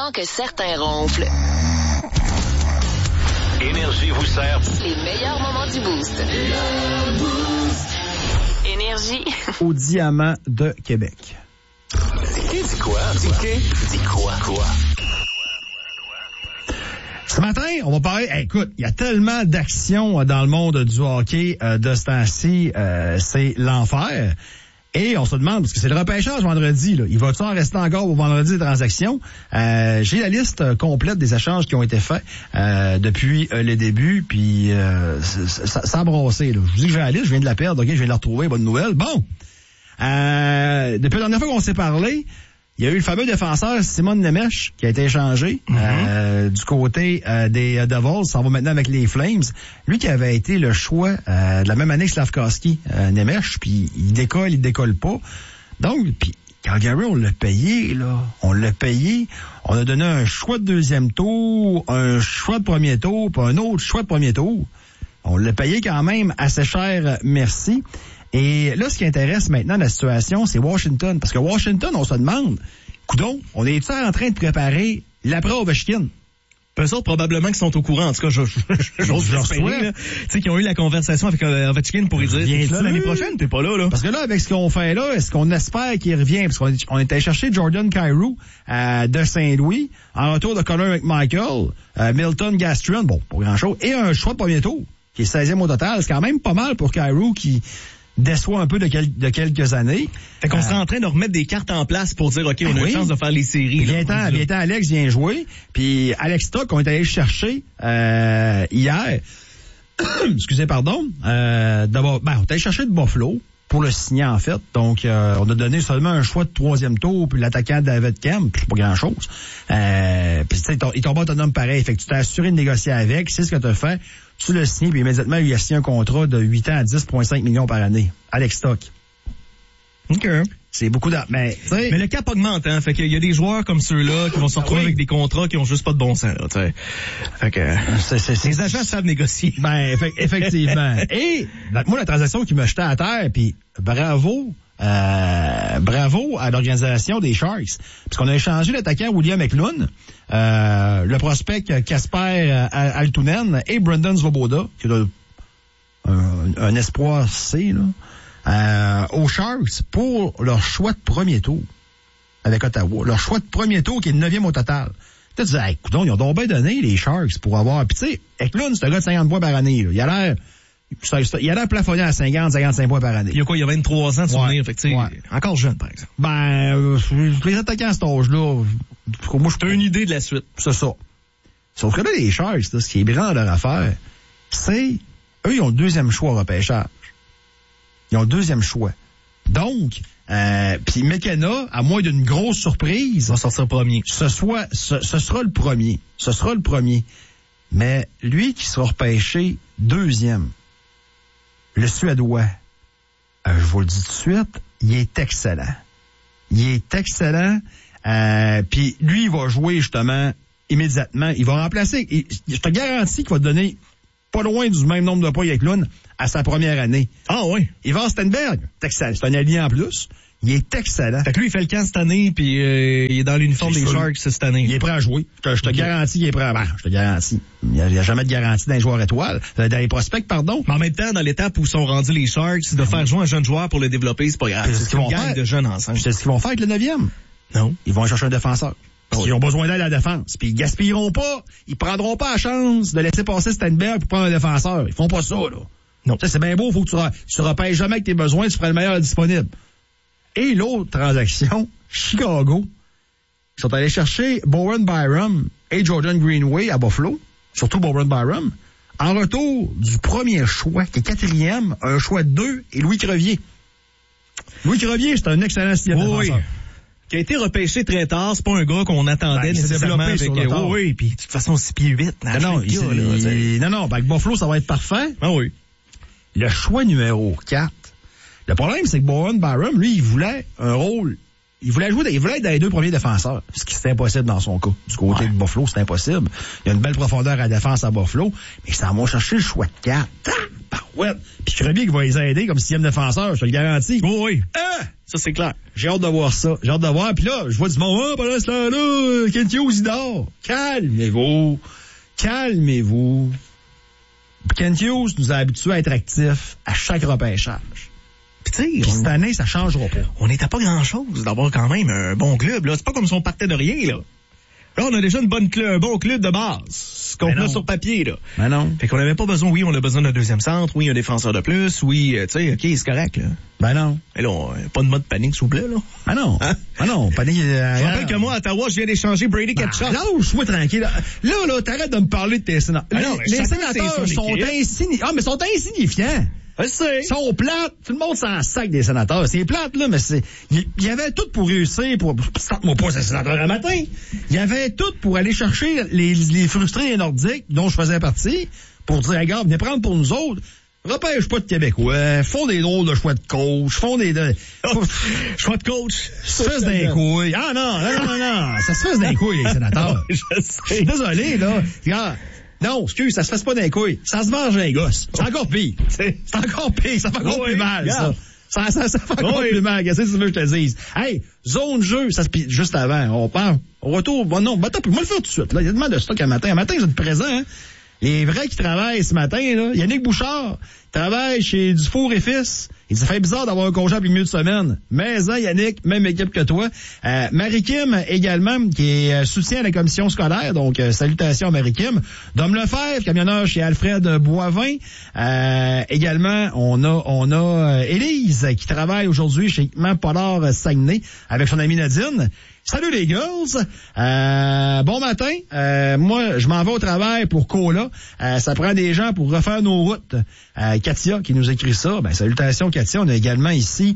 avant que certains ronflent. Énergie vous sert Les meilleurs moments du Boost. Énergie. Au Diamant de Québec. Dis quoi? Dis quoi? Ce matin, on va parler... écoute, il y a tellement d'actions dans le monde du hockey de ce temps-ci, c'est l'enfer. Et on se demande, parce que c'est le repêchage vendredi, là, il va-tu en rester encore au vendredi des transactions? J'ai la liste complète des échanges qui ont été faits depuis le début, puis ça a brossé. Là. Je vous dis que j'ai la liste, je viens de la perdre, ok, je viens de la retrouver, bonne nouvelle. Bon, depuis la dernière fois qu'on s'est parlé, il y a eu le fameux défenseur Simon Nemec qui a été échangé du côté des Devils. Ça va maintenant avec les Flames. Lui qui avait été le choix de la même année que Slavkovski, Nemec, puis il décolle pas. Donc, puis Calgary, on l'a payé, là. On l'a payé. On a donné un choix de deuxième tour, un choix de premier tour, puis un autre choix de premier tour. On l'a payé quand même assez cher, merci. Et là, ce qui intéresse maintenant la situation, c'est Washington. Parce que Washington, on se demande, coudonc, on est-tu en train de préparer l'après Ovechkin? Peu autres, probablement qu'ils sont au courant. En tout cas, j'ose l'espérer, tu sais, qu'ils ont eu la conversation avec Ovechkin pour lui dire, là, l'année prochaine, t'es pas là. Parce que là, avec ce qu'on fait là, est-ce qu'on espère qu'il revient? Parce qu'on est allé chercher Jordan Kyrou de Saint-Louis, en retour de Connor McMichael, Milton Gastrin, bon, pas grand-chose, et un choix de premier tour, qui est 16e au total. C'est quand même pas mal pour Kyrou qui déçoit un peu de quelques années. Fait qu'on serait en train de remettre des cartes en place pour dire, OK, on a une chance de faire les séries. Viens-t'en, Alex, viens jouer. Puis Alex Stock, on est allé chercher hier. Excusez, pardon. D'abord, on est allé chercher de Buffalo pour le signer, en fait. Donc, on a donné seulement un choix de troisième tour, puis l'attaquant David Kemp, puis pas grand-chose. Puis, tu sais, il tombe autonome pareil. Fait que tu t'es assuré de négocier avec, c'est ce que tu as fait. Tu l'as signé, puis immédiatement, il a signé un contrat de 8 ans à 10,5 millions par année. Alex Stock. OK. C'est beaucoup d'argent. Mais le cap augmente, hein. Fait qu'il y a des joueurs comme ceux-là qui vont se retrouver avec des contrats qui ont juste pas de bon sens, là, tu sais. Fait que, les agents savent négocier. Effectivement. Et, moi, la transaction qui m'a jeté à terre, puis bravo à l'organisation des Sharks. Parce qu'on a échangé l'attaquant William Eklund, le prospect Kasper Altunen et Brendan Svoboda, qui est un espoir C, là. Aux Sharks pour leur choix de premier tour avec Ottawa. Leur choix de premier tour qui est le 9e au total. Tu te dis, hey, coudonc, ils ont donc bien donné les Sharks pour avoir... Puis tu sais, Eklund, c'est un gars de 50 points par année. Là. Il a l'air plafonné à 50-55 points par année. Il y a quoi, il y a 23 ans de souvenir, fait que tu sais, encore jeune, par exemple. Les attaquants à cet âge-là, moi, t'as une idée de la suite. C'est ça. Sauf que là, les Sharks, là, ce qui est brillant dans leur affaire, c'est, eux, ils ont le deuxième choix au repêchage. Ils ont le deuxième choix. Donc, puis McKenna, à moins d'une grosse surprise, va sortir premier. Ce sera le premier. Ce sera le premier. Mais lui qui sera repêché deuxième, le Suédois, je vous le dis tout de suite, il est excellent. Il est excellent. Puis lui, il va jouer justement immédiatement. Il va remplacer. Je te garantis qu'il va te donner pas loin du même nombre de points avec Lund à sa première année. Ah oui. Ivan Stenberg, c'est un allié en plus. Il est excellent. Fait que lui, il fait le camp cette année, puis il est dans l'uniforme des Sharks cette année. Il est prêt à jouer. Je te garantis qu'il est prêt à... je te garantis. Il n'y a jamais de garantie d'un joueur étoile. Dans les prospects, pardon. Mais en même temps, dans l'étape où sont rendus les Sharks, de faire jouer un jeune joueur pour le développer, c'est pas grave. C'est une gang de jeunes ensemble. C'est ce qu'ils vont faire avec le 9e. Non. Ils vont chercher un défenseur. Parce qu'ils ont besoin d'aide à la défense. Puis ils gaspilleront pas, ils prendront pas la chance de laisser passer Stenberg pour prendre un défenseur. Ils font pas ça, là. Non. Ça, c'est bien beau, faut que tu repêches jamais avec tes besoins, tu prends le meilleur disponible. Et l'autre transaction, Chicago, ils sont allés chercher Bowen Byram et Jordan Greenway à Buffalo, surtout Bowen Byram, en retour du premier choix, qui est 4e, un choix de 2, et Louis Crevier. Louis Crevier, c'est un excellent style de défenseur. Oui. Qui a été repêché très tard, c'est pas un gars qu'on attendait nécessairement avec... Oui, puis de toute façon, 6 pieds 8. Non, avec Buffalo, ça va être parfait. Ah oui. Le choix numéro 4. Le problème, c'est que Bowen Byram, lui, il voulait un rôle. Il voulait être dans les 2 premiers défenseurs. Ce qui c'est impossible dans son cas. Du côté de Buffalo, c'est impossible. Il y a une belle profondeur à la défense à Buffalo. Mais ça m'a cherché le choix de 4. Ouais. Puis Creby qui va les aider comme 6e défenseur, je te le garantis. Oh, oui. Ah! Ça, c'est clair. J'ai hâte de voir ça. J'ai hâte de voir. Puis là, je vois du monde, pendant ce temps-là, Kent Hughes, il dort. Calmez-vous. Kent Hughes nous a habitués à être actifs à chaque repêchage. Puis cette année, ça changera pas. On n'était pas grand-chose d'avoir quand même un bon club. Là, c'est pas comme si on partait de rien, là. Là, on a déjà un bon club de base. Ce qu'on a sur papier, là. Ben non. Fait qu'on n'avait pas besoin, oui, on a besoin d'un deuxième centre, oui, un défenseur de plus, oui, tu sais, OK, c'est correct, là. Ben non. Mais là, pas de mode panique, s'il vous plaît, là. Ben non. Hein? Ben non, panique. Je rappelle que moi, à Ottawa, je viens d'échanger Brady Ketchup. Lâche-moi tranquille. Là, t'arrêtes de me parler de tes sénateurs. Les sénateurs sont insignifiants. Ah, mais sont insignifiants. Je sais. Ils sont plates. Tout le monde s'en sac des sénateurs. C'est plate, là, mais il y avait tout pour réussir, starte-moi pas ces sénateurs un matin. Il y avait tout pour aller chercher les frustrés et nordiques, dont je faisais partie, pour dire, regarde, venez prendre pour nous autres. Repêche pas de Québécois, font des drôles de choix de coach, font des... choix de coach. Ça se fasse d'un couille. Ah non. Ça se fasse d'un couille, les sénateurs. Je suis désolé, là. Regarde. Non, excuse, ça se fasse pas d'un couille. Ça se mange un gosse. C'est encore pire. C'est encore pire. Ça fait encore plus mal, ça. Ça fait encore plus mal. Qu'est-ce que tu veux que je te dise? Hey, zone jeu, ça se pile juste avant. On part. Au retour. Bon, non, attends, moi le faire tout de suite, là. Il y a tellement de stock un matin. Un matin, vous êtes présents, hein. Les vrais qui travaillent ce matin, là. Yannick Bouchard travaille chez Dufour et Fils. Il dit, ça fait bizarre d'avoir un congé en milieu de semaine. Mais, Yannick, même équipe que toi. Marie-Kim, également, qui est soutien à la commission scolaire. Donc, salutations à Marie-Kim. Dom Lefebvre, camionneur chez Alfred Boivin. Également, on a Élise, qui travaille aujourd'hui chez Équipement Pollard Saguenay, avec son amie Nadine. Salut les girls. Bon matin. Moi, je m'en vais au travail pour Cola. Ça prend des gens pour refaire nos routes. Katia qui nous écrit ça. Ben, salutations Katia. On a également ici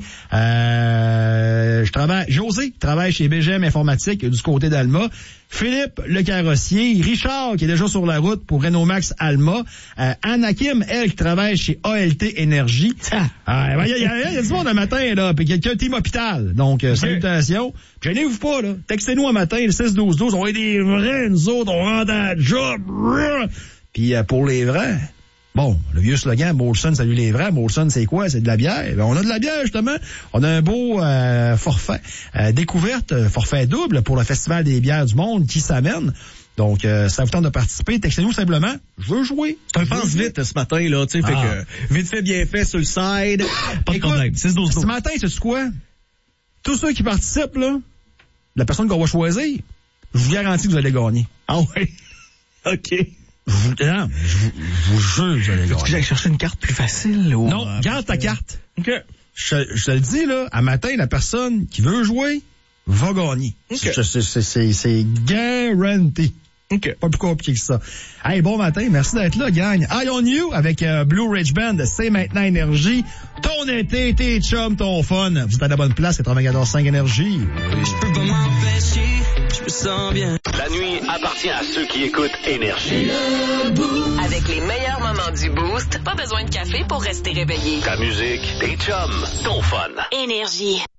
José qui travaille chez BGM Informatique du côté d'Alma. Philippe le carrossier, Richard qui est déjà sur la route pour Renault Max Alma, Anna-Kim, elle qui travaille chez ALT Énergie. Il y a du monde un matin là, puis quelqu'un team hôpital. Donc salutations. Gênez-vous pas là, textez-nous un matin le 6-12-12, on est des vrais, nous autres, on rentre à la job. Puis pour les vrais, bon, le vieux slogan, Molson, salut les vrais. Molson, c'est quoi? C'est de la bière. Ben, on a de la bière, justement. On a un beau forfait découverte, forfait double pour le Festival des bières du monde qui s'amène. Donc, ça vous tente de participer. Textez-nous simplement, je veux jouer. C'est un pense-vite ce matin, là, tu sais, fait que vite fait, bien fait sur le side. Pas de problème. 6-12-12. Ce matin, sais-tu quoi? Tous ceux qui participent, là, la personne qu'on va choisir, je vous garantis que vous allez gagner. Ah ouais? OK. Je vous jure, vous allez gagner. Est-ce que j'allais chercher une carte plus facile? Ou non, garde ta carte. OK. Je te le dis, là, à matin, la personne qui veut jouer va gagner. Okay. C'est guarantee. OK. Pas plus compliqué que ça. Hey, bon matin, merci d'être là, gang. Eye on You avec Blue Ridge Band, c'est maintenant Énergie. Ton été, tes chums, ton fun. Vous êtes à la bonne place, 94.5 Énergie. Je peux pas m'empêcher, je me sens bien. La nuit appartient à ceux qui écoutent Énergie. Avec les meilleurs moments du Boost, pas besoin de café pour rester réveillé. Ta musique, tes chums, ton fun. Énergie.